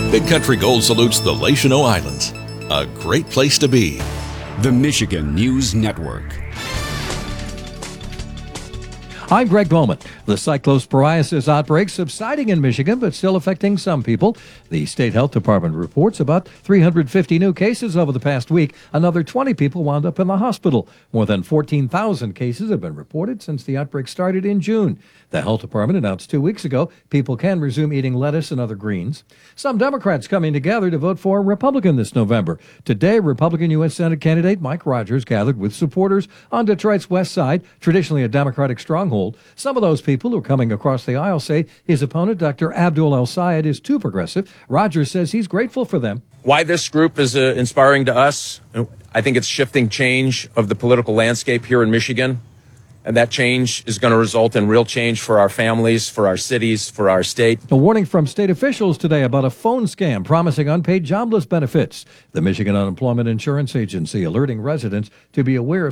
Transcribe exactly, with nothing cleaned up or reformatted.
Big Country Gold salutes the Lachino Islands. A great place to be. The Michigan News Network. I'm Greg Bowman. The cyclosporiasis outbreak subsiding in Michigan, but still affecting some people. The state health department reports about three hundred fifty new cases over the past week. Another twenty people wound up in the hospital. More than fourteen thousand cases have been reported since the outbreak started in June. The health department announced two weeks ago people can resume eating lettuce and other greens. Some Democrats coming together to vote for a Republican this November. Today, Republican U S Senate candidate Mike Rogers gathered with supporters on Detroit's west side, traditionally a Democratic stronghold. Some of those people who are coming across the aisle say his opponent, Doctor Abdul El-Sayed, is too progressive. Rogers says he's grateful for them. Why this group is uh, inspiring to us, I think it's shifting change of the political landscape here in Michigan. And that change is going to result in real change for our families, for our cities, for our state. A warning from state officials today about a phone scam promising unpaid jobless benefits. The Michigan Unemployment Insurance Agency alerting residents to be aware of